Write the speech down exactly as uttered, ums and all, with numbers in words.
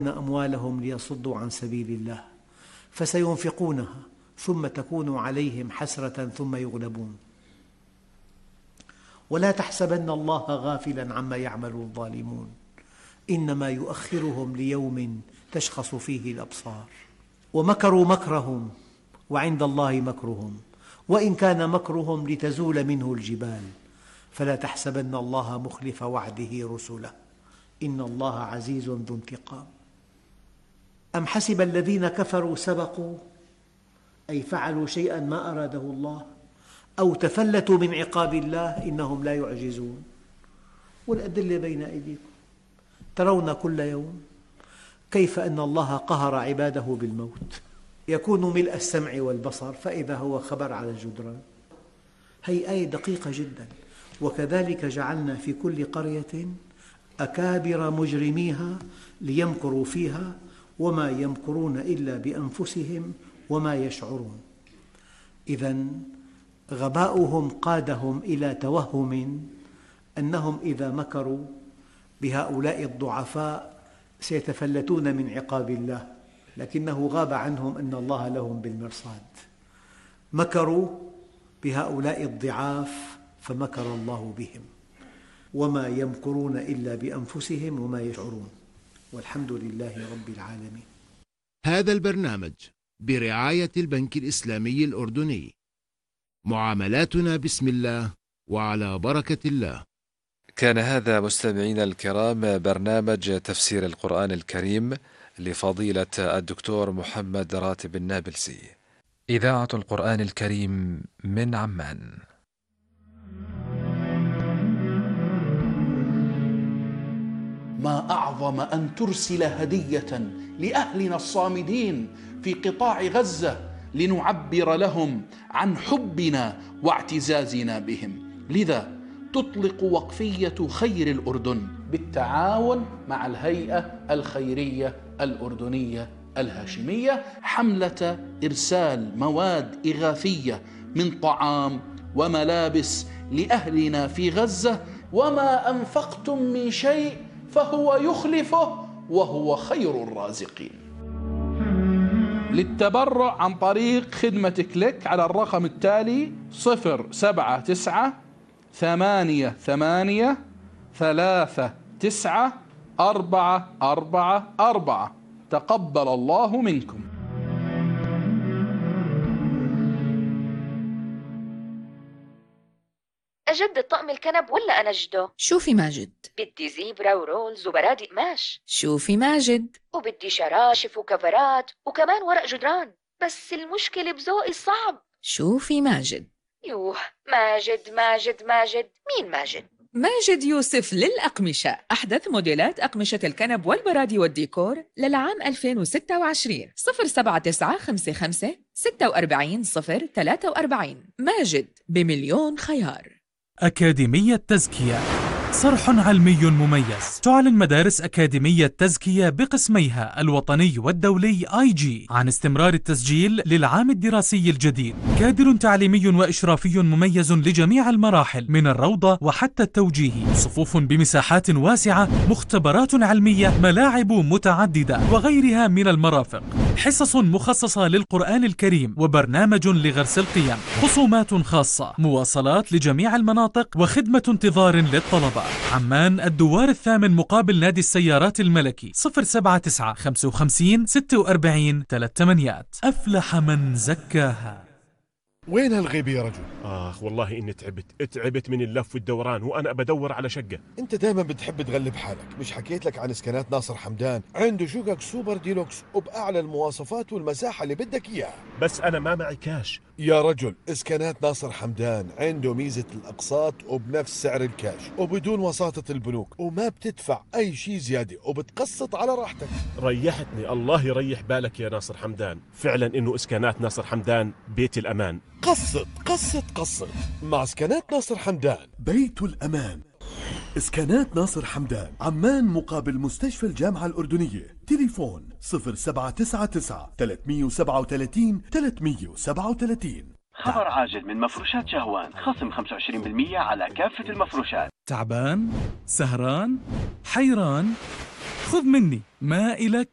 أموالهم ليصدوا عن سبيل الله فسينفقونها ثم تكون عليهم حسرة ثم يغلبون. ولا تحسبن الله غافلا عما يعمل الظالمون إنما يؤخرهم ليوم تشخص فيه الأبصار. ومكروا مكرهم وعند الله مكرهم وإن كان مكرهم لتزول منه الجبال فلا تحسبن الله مخلف وعده رسله إن الله عزيز ذو انتقام. أم حسب الذين كفروا سبقوا أي فعلوا شيئا ما أراده الله أو تفلتوا من عقاب الله إنهم لا يعجزون. والأدلة بين أيديكم، ترون كل يوم كيف أن الله قهر عباده بالموت، يكون ملء السمع والبصر فإذا هو خبر على الجدران. هي آية دقيقة جدا. وكذلك جعلنا في كل قرية أكابر مجرميها ليمكروا فيها وما يمكرون إلا بأنفسهم وما يشعرون. إذن غباؤهم قادهم إلى توهم أنهم إذا مكروا بهؤلاء الضعفاء سيتفلتون من عقاب الله، لكنه غاب عنهم أن الله لهم بالمرصاد. مكروا بهؤلاء الضعاف فمكر الله بهم وما يمكرون إلا بأنفسهم وما يشعرون. والحمد لله رب العالمين. هذا البرنامج برعاية البنك الإسلامي الأردني. معاملاتنا بسم الله وعلى بركة الله. كان هذا مستمعينا الكرام برنامج تفسير القرآن الكريم لفضيلة الدكتور محمد راتب النابلسي، إذاعة القرآن الكريم من عمان. ما أعظم أن ترسل هدية لأهلنا الصامدين في قطاع غزة لنعبر لهم عن حبنا واعتزازنا بهم. لذا تطلق وقفية خير الأردن بالتعاون مع الهيئة الخيرية الأردنية الهاشمية حملة إرسال مواد إغاثية من طعام وملابس لأهلنا في غزة. وما أنفقتم من شيء فهو يخلفه وهو خير الرازقين. للتبرع عن طريق خدمة كليك على الرقم التالي صفر سبعة تسعة ثمانية ثمانية ثلاثة تسعة أربعة أربعة أربعة. تقبل الله منكم. أجدد طقم الكنب ولا أنجده؟ شوفي ماجد، بدي زيبرا ورولز وبرادق قماش. شوفي ماجد، وبدي شراشف وكفرات وكمان ورق جدران. بس المشكلة بذوقي الصعب. شوفي ماجد. يوه، ماجد ماجد ماجد، مين ماجد؟ ماجد يوسف للأقمشة، أحدث موديلات أقمشة الكنب والبرادي والديكور للعام ألفين وستة وعشرين. صفر سبعة تسعة خمسة خمسة ستة وأربعين صفر ثلاثة وأربعين. ماجد بمليون خيار. أكاديمية تزكية، صرح علمي مميز. تعلن مدارس أكاديمية تزكية بقسميها الوطني والدولي آي جي عن استمرار التسجيل للعام الدراسي الجديد. كادر تعليمي وإشرافي مميز لجميع المراحل من الروضة وحتى التوجيهي. صفوف بمساحات واسعة، مختبرات علمية، ملاعب متعددة وغيرها من المرافق. حصص مخصصة للقرآن الكريم وبرنامج لغرس القيم. خصومات خاصة، مواصلات لجميع المناطق وخدمة انتظار للطلبة. عمان الدوار الثامن مقابل نادي السيارات الملكي. صفر سبعة تسعة خمسة وخمسين ستة وأربعين ثلاث ثمانيات. أفلح من زكاها. وين هالغيبة يا رجل؟ آخ والله إني تعبت تعبت من اللف والدوران وأنا بدور على شقة. أنت دائما بتحب تغلب حالك. مش حكيت لك عن إسكانات ناصر حمدان؟ عنده شقق سوبر ديلوكس وبأعلى المواصفات والمساحة اللي بدك إياها. بس أنا ما معي كاش. يا رجل، إسكانات ناصر حمدان عنده ميزة الأقساط وبنفس سعر الكاش وبدون وساطة البنوك، وما بتدفع أي شيء زيادة وبتقسط على راحتك. ريحتني، الله يريح بالك يا ناصر حمدان. فعلا إنه إسكانات ناصر حمدان بيت الأمان. قسط قسط قسط مع إسكانات ناصر حمدان، بيت الأمان. إسكانات ناصر حمدان، عمان مقابل مستشفى الجامعة الأردنية. تليفون صفر سبعة تسعة تسعة ثلاثمئة وسبعة وثلاثين ثلاثمئة وسبعة وثلاثين. خبر عاجل من مفروشات شهوان، خصم خمسة وعشرين بالمئة على كافة المفروشات. تعبان؟ سهران؟ حيران؟ خذ مني، ما إلك